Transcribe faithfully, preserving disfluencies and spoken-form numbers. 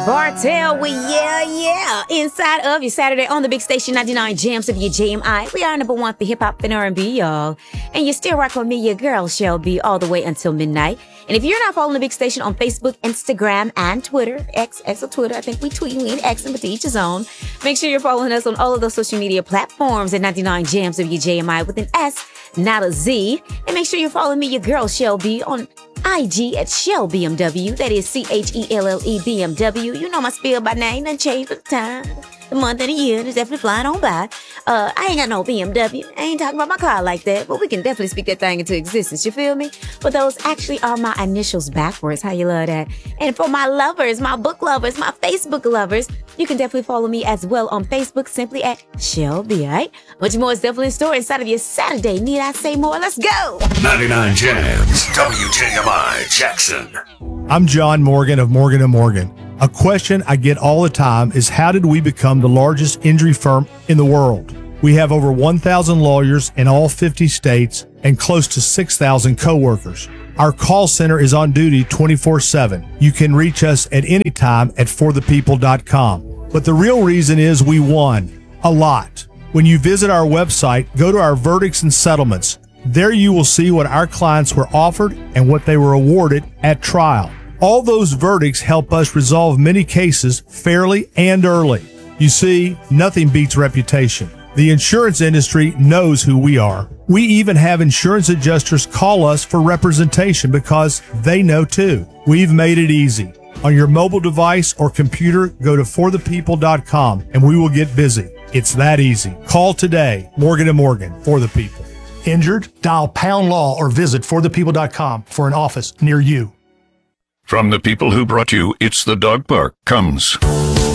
Bartell, we yeah, yeah. Inside of your Saturday on the big station ninety-nine Jams of your J M I. We are number one for hip hop and R and B, y'all. And you still rock with me, your girl Shelby, all the way until midnight. And if you're not following the big station on Facebook, Instagram, and Twitter, X, X or Twitter, I think we tweet, we ain't Xing, but to each his own. Make sure you're following us on all of those social media platforms at ninety-nine Jams of your J M I with an S, not a Z. And make sure you're following me, your girl Shelby, on I G at Shell B M W. That is C H E L L E B M W. You know my spiel by name, done changed for the time. The month and the year is definitely flying on by. Uh, I ain't got no B M W. I ain't talking about my car like that, but we can definitely speak that thing into existence. You feel me? But those actually are my initials backwards. How you love that? And for my lovers, my book lovers, my Facebook lovers, you can definitely follow me as well on Facebook simply at Shelby, all right? Much more is definitely in store inside of your Saturday. Need I say more? Let's go! ninety-nine Jams, W J M I Jackson. I'm John Morgan of Morgan and Morgan. A question I get all the time is, how did we become the largest injury firm in the world? We have over one thousand lawyers in all fifty states and close to six thousand coworkers. Our call center is on duty twenty-four seven. You can reach us at any time at for the people dot com. But the real reason is we won a lot. When you visit our website, go to our verdicts and settlements. There you will see what our clients were offered and what they were awarded at trial. All those verdicts help us resolve many cases fairly and early. You see, nothing beats reputation. The insurance industry knows who we are. We even have insurance adjusters call us for representation because they know too. We've made it easy. On your mobile device or computer, go to for the people dot com and we will get busy. It's that easy. Call today. Morgan and Morgan, for the people. Injured? Dial pound law or visit for the people dot com for an office near you. From the people who brought you It's the Dog Park comes